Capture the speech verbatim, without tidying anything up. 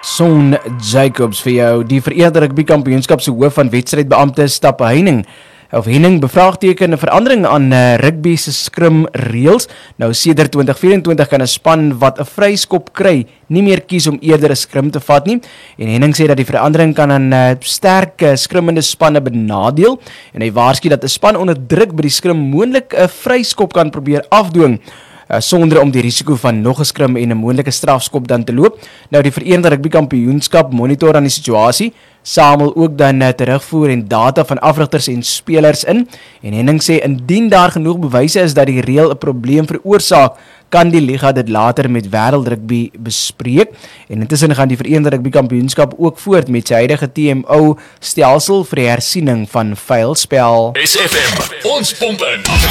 Son Jacobs vir jou. Die Verenigde Rugby Kampioenskap se hoof van wedstrydbeampte Stappe Heining of Henning bevraagteken 'n verandering aan uh, rugby se skrim reëls. Nou sedert twintig vyf-en-twintig kan 'n span wat 'n vryskop kry nie meer kies om eerder 'n skrim te vat nie. En Henning sê dat die verandering kan aan uh, sterk uh, skrimmende spanne benadeel en hy waarsku dat 'n span onder druk by die skrim moontlik 'n vryskop kan probeer afdwing. Uh, sonder om die risiko van nog 'n skrim en 'n moontlike strafskop dan te loop. Nou die Verenigde Rugby Kampioenskap monitor aan die situasie, samel ook dan uh, terugvoer en data van afrigters en spelers in. En Henning sê indien daar genoeg bewyse is dat die reël 'n probleem veroorsaak, kan die liga dit later met wêreldrugby bespreek. En intussen gaan die Verenigde Rugby Kampioenskap ook voort met sy huidige T M O stelsel vir die hersiening van vuilspel. S F M, ons pomp in.